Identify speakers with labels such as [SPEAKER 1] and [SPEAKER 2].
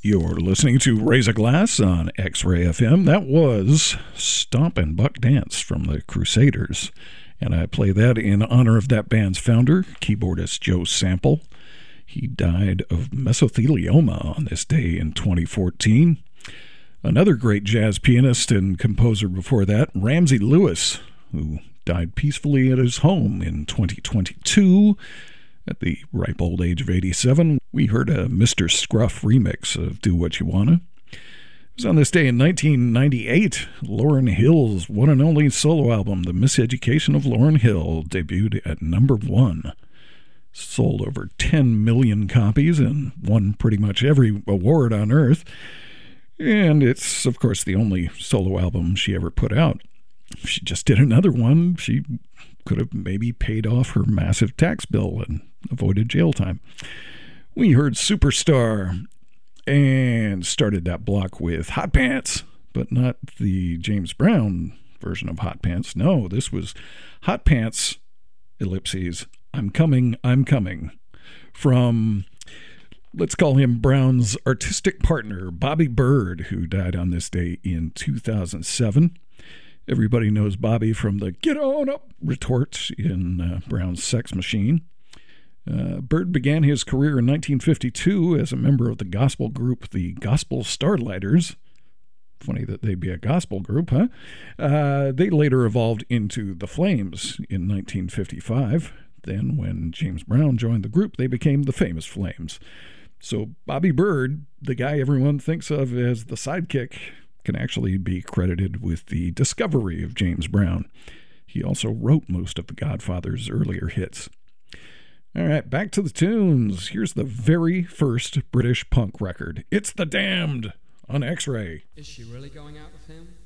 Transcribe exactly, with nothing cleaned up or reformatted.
[SPEAKER 1] You're listening to Raise a Glass on X-Ray F M. That was Stomp and Buck Dance from the Crusaders. And I play that in honor of that band's founder, keyboardist Joe Sample. He died of mesothelioma on this day in twenty fourteen. Another great jazz pianist and composer before that, Ramsey Lewis, who died peacefully at his home in twenty twenty-two. At the ripe old age of eighty-seven, we heard a Mister Scruff remix of Do What You Wanna. It was on this day in nineteen ninety-eight, Lauryn Hill's one and only solo album, The Miseducation of Lauryn Hill, debuted at number one. Sold over ten million copies and won pretty much every award on earth. And it's, of course, the only solo album she ever put out. If she just did another one, she could have maybe paid off her massive tax bill and avoided jail time. We heard Superstar and started that block with Hot Pants, but not the James Brown version of Hot Pants. No, this was Hot Pants, ellipses, I'm Coming, I'm Coming, from, let's call him Brown's artistic partner, Bobby Byrd, who died on this day in two thousand seven. Everybody knows Bobby from the Get On Up retort in uh, Brown's Sex Machine. Uh, Byrd began his career in nineteen fifty-two as a member of the gospel group the Gospel Starlighters. Funny that they'd be a gospel group, huh? Uh, they later evolved into the Flames in nineteen fifty-five. Then when James Brown joined the group, they became the Famous Flames. So Bobby Byrd, the guy everyone thinks of as the sidekick, can actually be credited with the discovery of James Brown. He also wrote most of the Godfather's earlier hits. All right, back to the tunes. Here's the very first British punk record. It's The Damned on X-Ray.
[SPEAKER 2] Is she really going out with him?